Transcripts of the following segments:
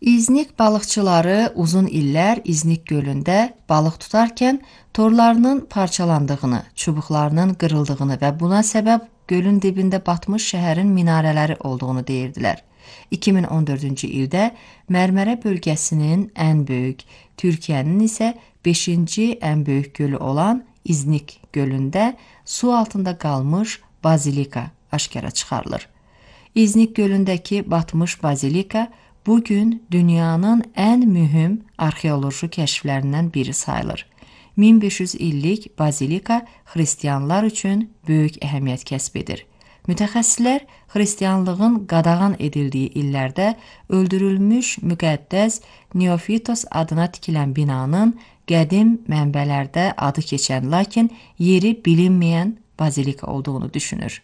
İznik balıqçıları uzun illər İznik gölündə balıq tutarkən torlarının parçalandığını, çubuqlarının qırıldığını və buna səbəb gölün dibində batmış şəhərin minarələri olduğunu deyirdilər. 2014-cü ildə Mərmərə bölgəsinin ən böyük, Türkiyənin isə 5-ci ən böyük gölü olan İznik gölündə su altında qalmış bazilika aşkara çıxarılır. İznik gölündəki batmış bazilika bugün dünyanın ən mühüm arxeoloji kəşflərindən biri sayılır. 1500 illik bazilika xristianlar üçün böyük əhəmiyyət kəsb edir. Mütəxəssislər xristianlığın qadağan edildiyi illərdə öldürülmüş müqəddəs Neofitos adına tikilən binanın qədim mənbələrdə adı keçən, lakin yeri bilinməyən bazilika olduğunu düşünür.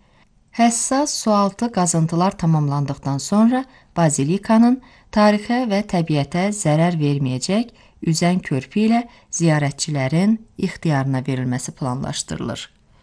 Həssas sualtı qazıntılar tamamlandıqdan sonra bazilikanın tarixə və təbiətə zərər verməyəcək üzən körpü ilə ziyarətçilərin ixtiyarına verilməsi planlaşdırılır.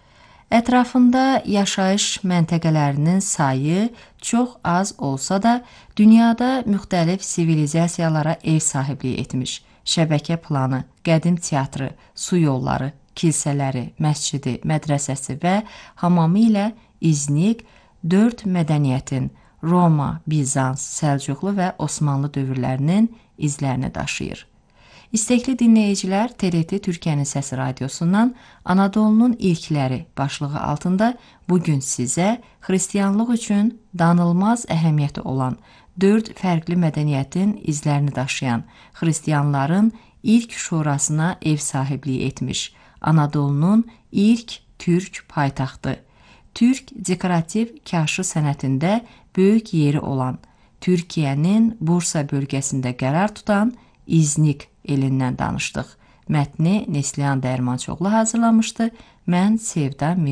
Ətrafında yaşayış məntəqələrinin sayı çox az olsa da, dünyada müxtəlif sivilizasiyalara ev sahibliyi etmiş, şəbəkə planı, qədim teatrı, su yolları, kilsələri, məscidi, mədrəsəsi və hamamı ilə İznik 4 mədəniyyətin Roma, Bizans, Səlcuqlu və Osmanlı dövrlərinin izlərini daşıyır. İstəkli dinləyicilər TRT Türkiyənin Səsi Radiosundan Anadolunun ilkləri başlığı altında bugün sizə xristianlıq üçün danılmaz əhəmiyyəti olan 4 fərqli mədəniyyətin izlərini daşıyan, xristianların ilk şurasına ev sahibliyi etmiş, Anadolunun ilk türk paytaxtı, türk dekorativ kaşı sənətində böyük yeri olan, Türkiyənin Bursa bölgəsində qərar tutan İznik elindən danışdıq. Mətni Neslihan Dərmançoğlu hazırlamışdı. Mən Sevda Mir